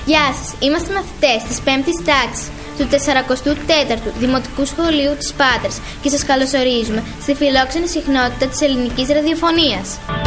Γεια σας, είμαστε μαθητές της 5ης τάξης του 44ου Δημοτικού Σχολείου της Πάτρας και σας καλωσορίζουμε στη φιλόξενη συχνότητα της ελληνικής ραδιοφωνίας.